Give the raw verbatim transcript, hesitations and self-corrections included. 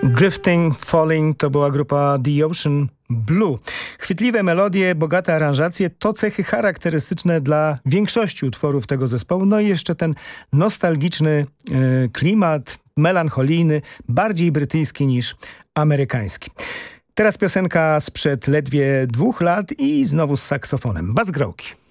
Drifting, Falling to była grupa The Ocean Blue. Chwytliwe melodie, bogate aranżacje to cechy charakterystyczne dla większości utworów tego zespołu. No i jeszcze ten nostalgiczny e, klimat, melancholijny, bardziej brytyjski niż amerykański. Teraz piosenka sprzed ledwie dwóch lat i znowu z saksofonem. Bas Grałki.